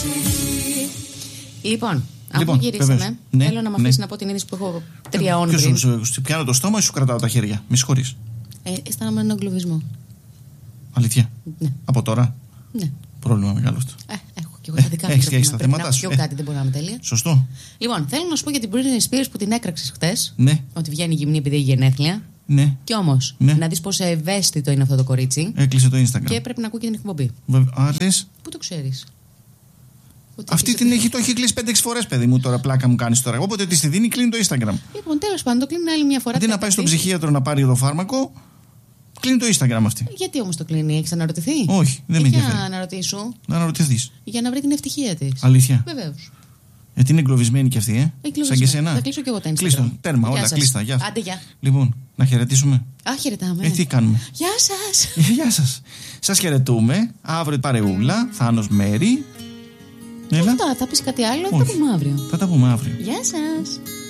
Λοιπόν, αφού γυρίσαμε, θέλω να μ' αφήσει να πω την είδηση που έχω 3 ώρες πριν. Σου πιάνω το στόμα ή σου κρατάω τα χέρια? Με συγχωρείς. Αισθάνομαι έναν εγκλωβισμό. Αλήθεια? Ναι. Από τώρα? Ναι. Πρόβλημα μεγάλο αυτό. Έχω και εγώ τα δικά μου. Έχεις τα θέματα σου. Πιο κάτι δεν μπορεί να είμαι τέλεια. Σωστό. Λοιπόν, θέλω να σου πω για την Britney Spears που την έκραξες χτες. Ναι. Ότι βγαίνει γυμνή επειδή έχει γενέθλια. Ναι. Κι όμως, ναι. να δεις πόσο ευαίσθητο είναι αυτό το κορίτσι. Έκλεισε το Instagram. Και πρέπει να ακούει και την εκπομπή. Άλλες. Πού το ξέρεις? Αυτή το έχει κλείσει 5-6 φορές, παιδί μου, τώρα πλάκα μου κάνεις τώρα. Όποτε τη δίνει, κλείνει το Instagram. Λοιπόν, τέλος πάντων, το κλείνει άλλη μια φορά. Αντί να πάει στον ψυχίατρο να πάρει το φάρμακο, κλείνει το Instagram αυτή. Γιατί όμως το κλείνει, έχεις αναρωτηθεί? Όχι, δεν με ενδιαφέρει. Για να ρωτήσω. Να αναρωτηθείς. Για να βρει την ευτυχία της. Αλήθεια? Βεβαίως. Γιατί είναι εγκλωβισμένη κι αυτή, Σαν και εσένα. Θα κλείσω κι εγώ τα Instagram. Κλείστο, τέρμα, όλα κλείστα. Γεια. Άντε, γεια. Λοιπόν, να χαιρετήσουμε. Χαιρετάμε. Τι κάνουμε? Γεια σας. Γεια σας. Σας χαιρετούμε. Αύριο παρεούλα, Θάνος Μέρη. Θα πεις κάτι άλλο, θα τα πούμε αύριο. Θα τα πούμε αύριο. Γεια σας.